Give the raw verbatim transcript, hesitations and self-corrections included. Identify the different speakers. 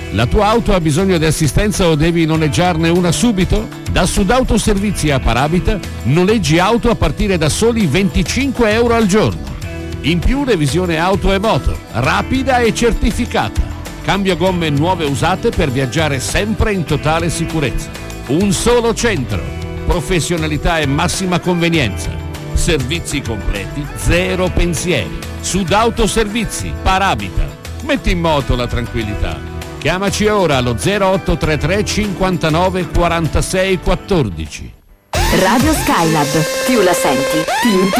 Speaker 1: La tua auto ha bisogno di assistenza o devi noleggiarne una subito? Da Sudauto Servizi a Paravita noleggi auto a partire da soli venticinque euro al giorno. In più revisione auto e moto, rapida e certificata. Cambio gomme nuove e usate per viaggiare sempre in totale sicurezza. Un solo centro, professionalità e massima convenienza. Servizi completi, zero pensieri. Sudauto Servizi, Paravita. Metti in moto la tranquillità. Chiamaci ora allo zero otto tre tre cinquantanove quarantasei quattordici.
Speaker 2: Radio Skylab, più la senti, più